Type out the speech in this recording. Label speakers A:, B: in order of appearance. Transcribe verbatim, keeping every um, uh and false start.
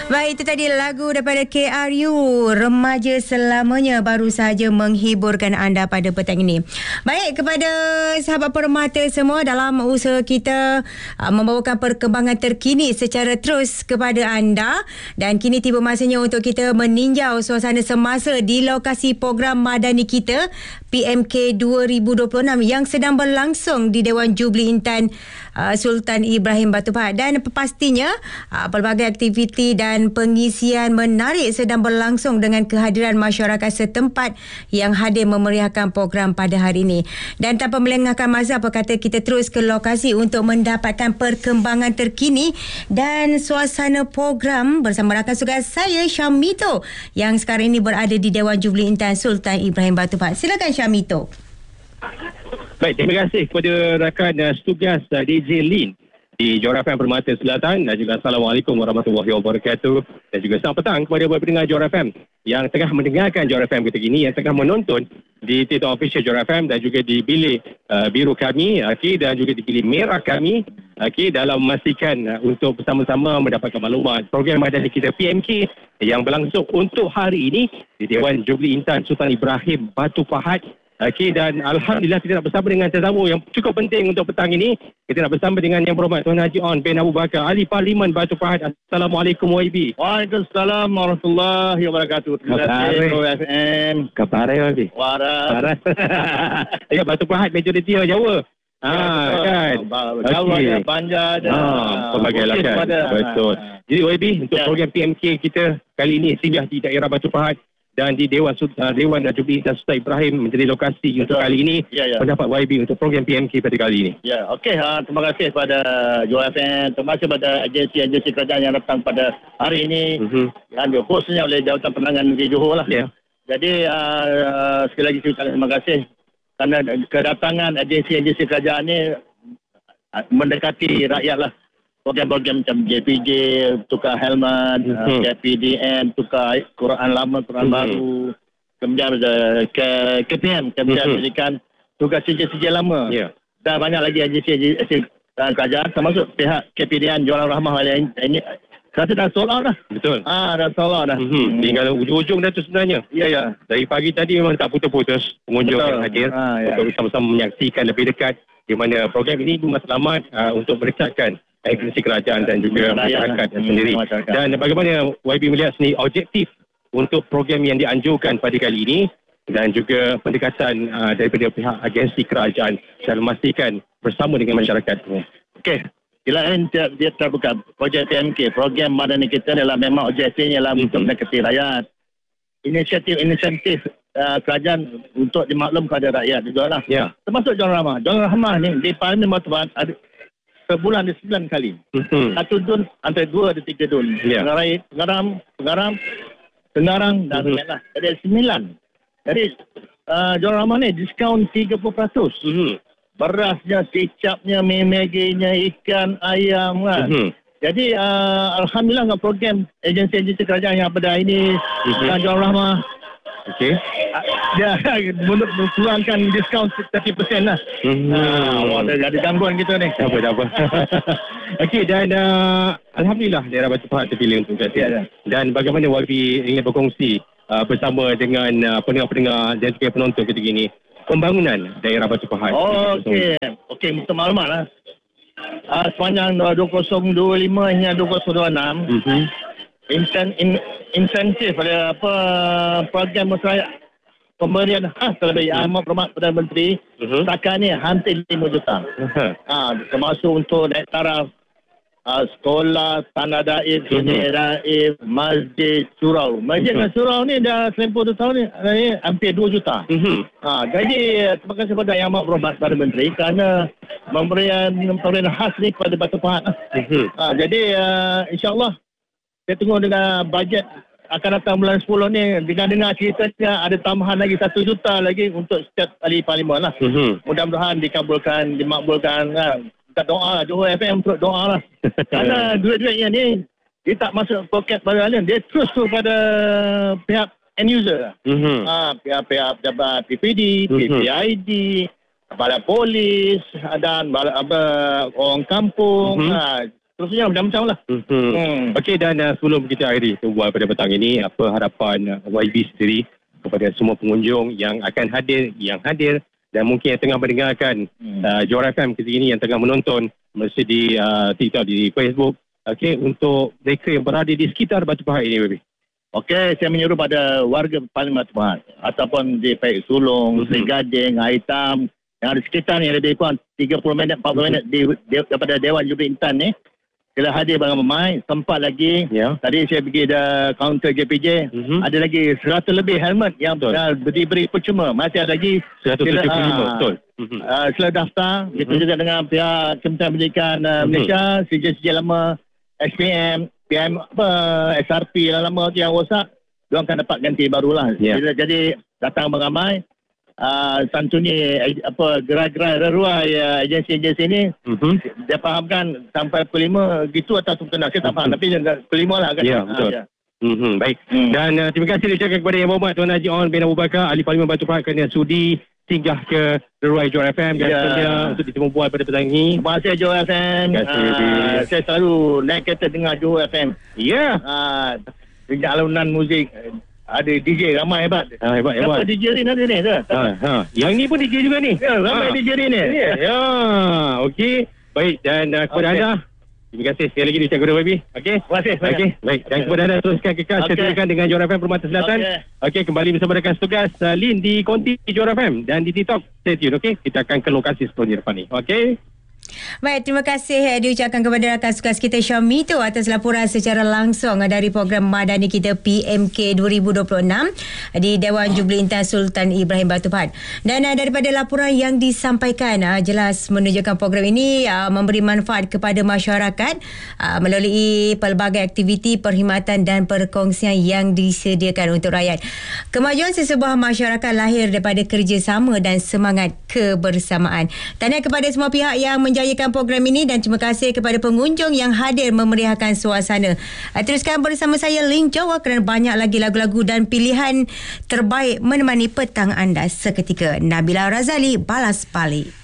A: Baik, itu tadi lagu daripada K R U, Remaja Selamanya, baru saja menghiburkan anda pada petang ini. Baik, kepada sahabat Permata semua, dalam usaha kita uh, membawakan perkembangan terkini secara terus kepada anda, dan kini tiba masanya untuk kita meninjau suasana semasa di lokasi program madani kita P M K dua ribu dua puluh enam yang sedang berlangsung di Dewan Jubli Intan uh, Sultan Ibrahim Batu Pahat. Dan pastinya uh, pelbagai aktiviti dan pengisian menarik sedang berlangsung dengan kehadiran masyarakat setempat yang hadir memeriahkan program pada hari ini. Dan tanpa melengahkan masa, apa kata kita terus ke lokasi untuk mendapatkan perkembangan terkini dan suasana program bersama rakan tugas saya, Syamito, yang sekarang ini berada di Dewan Jubli Intan Sultan Ibrahim Batu Pahat. Silakan, Syamito.
B: Baik, terima kasih kepada rakan uh, tugas uh, D J Lin di Johor F M Permata Selatan, dan juga Assalamualaikum warahmatullahi wabarakatuh, dan juga selamat petang kepada pendengar Johor F M yang tengah mendengarkan Johor F M kita kini, yang tengah menonton di TikTok official Johor F M dan juga di bilik uh, biru kami, okay, dan juga di bilik merah kami, okay, dalam memastikan uh, untuk bersama-sama mendapatkan maklumat program madani kita P M K yang berlangsung untuk hari ini di Dewan Jubli Intan Sultan Ibrahim Batu Pahat. Okey, dan Alhamdulillah kita nak bersama dengan tetamu yang cukup penting untuk petang ini. Kita nak bersama dengan Yang Berhormat Tuan Haji On bin Abu Bakar, Ahli Parlimen Batu Pahat. Assalamualaikum Y B.
C: Waalaikumsalam warahmatullahi wabarakatuh. Terima kasih F M.
B: Kabar Y B.
C: Waras.
B: Ya, Batu Pahat majoriti Jawa. Ah, kan.
C: Jawa okay. Dan Banjar dan
B: ah, pelbagai lah kan.
C: Pada,
B: betul. Jadi Y B, untuk ya. Program P M K kita kali ini singgah di daerah Batu Pahat dan di Dewan uh, Dewan Jubli Intan Sultan Ibrahim menjadi lokasi betul. Untuk kali ini. Ya, ya. Pendapat Y B untuk program P M K pada kali ini.
C: Ya, okey. Uh, terima kasih kepada Johor F M. Terima kasih kepada agensi-agensi kerajaan yang datang pada hari ini. Uh-huh. Yang dihostnya oleh Jawatan Penerangan Negeri Johor lah. Ya. Jadi uh, uh, sekali lagi saya ucapkan terima kasih kerana kedatangan agensi-agensi kerajaan ini uh, mendekati rakyat lah. Program-program macam J P J, tukar helmet, hmm. uh, K P D N, tukar Quran lama, Quran hmm. baru. Kemudian uh, ke K P M, Kementerian hmm. Pendidikan, tukar sijil-sijil lama. Yeah. Dan banyak lagi agensi-agensi uh, kerajaan, termasuk pihak K P D N, Jualan Rahmah ini. ini Kata dah sold out dah.
B: Betul.
C: Ah, dah sold out dah.
B: Hmm. Tinggal ujung-ujung dah tu sebenarnya.
C: Ya, ya.
B: Dari pagi tadi memang tak putus-putus pengunjung betul. Yang hadir ah, ya. Untuk bersama-sama menyaksikan lebih dekat di mana program ini bermatlamat uh, untuk mendekatkan agensi kerajaan dan juga masyarakat hmm, sendiri. Masyarakat. Dan bagaimana Y B melihat sendiri objektif untuk program yang dianjurkan pada kali ini dan juga pendekatan uh, daripada pihak agensi kerajaan dan memastikan bersama dengan masyarakat.
C: Okey. Selain dia, dia terbuka projek P M K, program madani kita adalah memang objektifnya adalah mm-hmm. untuk mendekati rakyat. Inisiatif-inisiatif uh, kerajaan untuk dimaklum kepada rakyat juga lah. Yeah. Termasuk Jualan Rahmah. Jualan Rahmah ni di Parlimen Batu Pahat ada sebulan ada sembilan kali. Mm-hmm. Satu dun, antara dua ada tiga dun. Yeah. Pengarai, pengaram, pengaram, pengarang dan mm-hmm. lah. Jadi ada sembilan. Jadi uh, Jualan Rahmah ni diskaun tiga puluh peratus. Mm-hmm. Berasnya, kecapnya, memeginya, ikan, ayam kan. Mm-hmm. Jadi uh, Alhamdulillah dengan program agensi-agensi kerajaan yang pada ini mm-hmm. dan Jualan Rahmah. Okey. Dia kurangkan diskaun tiga puluh peratus lah. Hmm. Uh, ada, ada gangguan kita ni.
B: Tak apa, tak apa. Okey, dan uh, Alhamdulillah daerah Batu Pahat terpilih untuk kita. Ya, ya. Dan bagaimana Y B ingin berkongsi uh, bersama dengan uh, pendengar-pendengar dan juga penonton ketika ini pembangunan daerah Batu Pahat.
C: Oh, okey. Okey, untuk maklumat lah. Uh, sepanjang dua ribu dua puluh lima hingga dua ribu dua puluh enam, mm-hmm. insen, in, insentif pada apa program masyarakat pemberian khas terlebih mm-hmm. amat berhormat Perdana Menteri mm-hmm. setakat ni hampir lima juta. Uh-huh. Uh, termasuk untuk naik taraf uh, sekolah, tanah daib, mm-hmm. daib, masjid, surau. Masjid mm-hmm. dan surau ni dah selimpur dua tahun ni, ni hampir dua juta. Mm-hmm. Uh, jadi terima kasih kepada Yang Amat Berhormat Perdana Menteri kerana memberikan pemberian khas ni kepada Batu Pahat. Mm-hmm. Uh, jadi uh, insyaAllah saya tunggu dengan bajet akan datang bulan sepuluh ni, dengan dengar ceritanya ada tambahan lagi satu juta lagi untuk setiap ahli parlimen lah. Mm-hmm. Mudah-mudahan dikabulkan, dimakbulkan lah. Kita doa lah, Johor F M untuk doa lah. Kerana duit-duitnya ni dia tak masuk poket pada lain, dia terus tu pada pihak end user lah. Mm-hmm. Ha, pihak-pihak pejabat P P D, mm-hmm. P P I D, balai polis dan balai, apa, orang kampung. Mm-hmm. Ha, terusnya macam-macam lah.
B: Hmm.
C: Hmm.
B: Okey, dan uh, sebelum kita akhiri tumbuhan pada petang ini, apa harapan uh, Y B sendiri kepada semua pengunjung yang akan hadir, yang hadir dan mungkin yang tengah mendengarkan hmm. uh, Johor F M ketika ini, yang tengah menonton mesti di uh, TikTok, di Facebook, okey, untuk mereka yang berada di sekitar Batu Pahat ini, baby.
C: Okey, saya menyuruh pada warga Parlimen Batu Pahat ataupun di Paik Sulong, Seri Gading, Aitam, yang ada sekitar ni, lebih kurang tiga puluh minit, empat puluh minit di, di, daripada Dewan Jubli Intan ni. Kalau hadir beramai, sempat lagi. Yeah. Tadi saya pergi ke kaunter J P J, mm-hmm. ada lagi seratus lebih helmet yang dah diberi percuma. Masih ada lagi
B: seratus tujuh puluh lima,
C: sila,
B: betul.
C: Uh, uh, sila daftar, mm-hmm. kita juga dengan pihak Kementerian Pendidikan uh, mm-hmm. Malaysia, C J C J lama, S P M, P M, apa, S R P lah lama tu yang rosak, diorang akan dapat ganti barulah. Yeah. Jadi, jadi datang beramai. Uh, santuni apa gerai-gerai reruai uh, agensi-agensi ini, mm-hmm. dia fahamkan sampai pukul lima gitu atau kena, saya tak faham, mm-hmm. tapi pukul lima lah kan.
B: Ya, betul.
C: Ha, ya.
B: Mm-hmm, baik. Mm. Dan uh, terima kasih diucapkan kepada Yang Berhormat Tuan Haji On bin Abu Bakar, Ahli Parlimen Batu Pahat, kerana sudi singgah ke reruai Johor F M dan yeah. sedia untuk ditemu buat pada petang ini.
C: Terima kasih Johor F M.
B: Terima kasih.
C: Uh, saya selalu naik kereta dengar Johor F M.
B: Ya. Yeah.
C: Uh, dengan alunan muzik. Ada D J ramai hebat.
B: Ha, hebat, hebat.
C: Apa D J Rin ada ni? Ha,
B: ha. Yang ni pun D J juga ni.
C: Ya, ramai ha. D J Rin ni.
B: Ya, ya. Okey. Baik, dan uh, kepada okay. anda, terima kasih sekali lagi diucapkan kepada Baby. Okey.
C: Terima kasih.
B: Okey. Baik, dan kepada anda teruskan kekal okay. setia dengan Johor F M Permata Selatan. Okey, okay, kembali bersama rakan setugas uh, Lin di Konti Johor F M dan di TikTok. Stay tune, okey. Kita akan ke lokasi seterusnya depan ni. Okey.
A: Baik, terima kasih eh, diucapkan kepada rakan sukas kita Syami tu atas laporan secara langsung dari program Madani kita P M K dua ribu dua puluh enam di Dewan Jubli Intan Sultan Ibrahim Batu Pahat. Dan uh, daripada laporan yang disampaikan uh, jelas menunjukkan program ini uh, memberi manfaat kepada masyarakat uh, melalui pelbagai aktiviti perkhidmatan dan perkongsian yang disediakan untuk rakyat. Kemajuan sesebuah masyarakat lahir daripada kerjasama dan semangat kebersamaan. Tahniah kepada semua pihak yang menjayakan program ini dan terima kasih kepada pengunjung yang hadir memeriahkan suasana. Teruskan bersama saya Lin Jawa kerana banyak lagi lagu-lagu dan pilihan terbaik menemani petang anda seketika. Nabila Razali, Balas Balik.